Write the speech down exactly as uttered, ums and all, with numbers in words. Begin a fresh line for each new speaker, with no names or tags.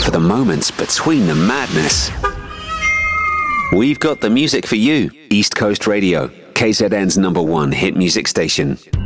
for the moments between the madness. We've got the music for you. East Coast Radio, K Z N's number one hit music station.